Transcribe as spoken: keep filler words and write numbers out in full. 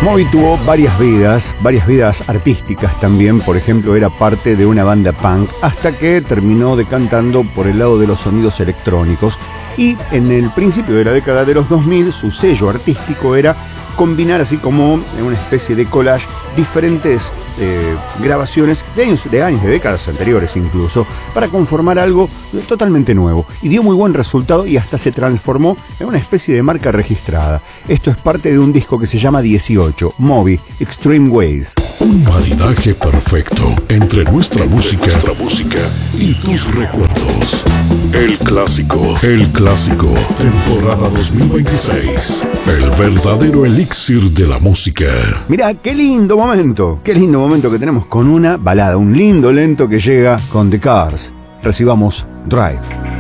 Moby tuvo varias vidas, varias vidas artísticas también. Por ejemplo, era parte de una banda punk hasta que terminó decantando por el lado de los sonidos electrónicos. Y en el principio de la década de los dos mil, su sello artístico era combinar, así como en una especie de collage, diferentes eh, grabaciones de años, de años, de décadas anteriores incluso, para conformar algo totalmente nuevo. Y dio muy buen resultado y hasta se transformó en una especie de marca registrada. Esto es parte de un disco que se llama dieciocho, Moby, Extreme Ways. Un maridaje perfecto entre nuestra música, nuestra música y tus recuerdos. El clásico, el clásico, temporada dos mil veintiséis. El verdadero elixir de la música. Mirá, qué lindo momento, qué lindo momento que tenemos con una balada, un lindo lento que llega con The Cars. Recibamos Drive.